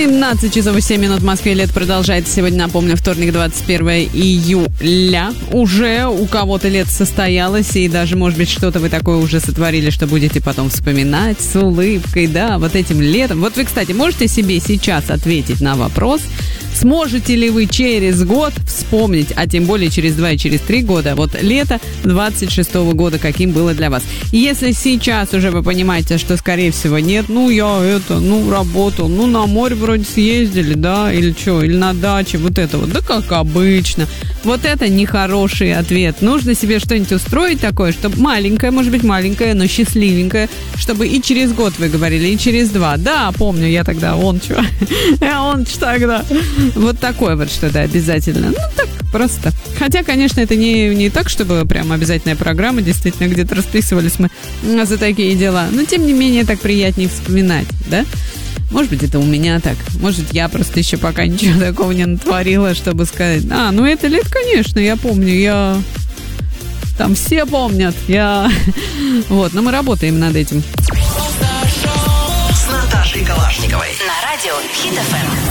17 часов и 7 минут в Москве. Лето продолжается. Сегодня, напомню, вторник, 21 июля. Уже у кого-то лето состоялось, и даже, может быть, что-то вы такое уже сотворили, что будете потом вспоминать с улыбкой, да, вот этим летом. Вот вы, кстати, можете себе сейчас ответить на вопрос, сможете ли вы через год вспомнить, а тем более через 2 и через 3 года, вот лето 26-го года, каким было для вас. И если сейчас уже вы понимаете, что, скорее всего, нет, работал, на море вроде съездили, да, или что, или на даче, вот это вот, да как обычно. Вот это нехороший ответ. Нужно себе что-нибудь устроить такое, чтобы маленькое, может быть маленькое, но счастливенькое, чтобы и через год вы говорили, и через 2. Да, помню, я тогда, тогда. Вот такое вот что-то обязательно. Так просто. Хотя, конечно, это не так, чтобы прям обязательная программа, действительно, где-то расписывались мы за такие дела. Но, тем не менее, так приятнее вспоминать, да? Может быть, это у меня так. Может, я просто еще пока ничего такого не натворила, чтобы сказать, это лет, конечно, я помню, там все помнят, Вот, но мы работаем над этим. С Наташей Калашниковой. На радио Хит ФМ.